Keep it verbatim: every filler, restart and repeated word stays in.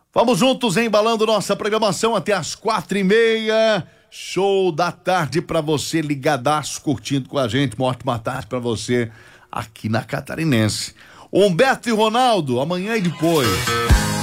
Vamos juntos embalando nossa programação até as quatro e meia. Show da tarde pra você, ligadaço, curtindo com a gente. Uma ótima tarde pra você aqui na Catarinense. Humberto e Ronaldo, amanhã e depois.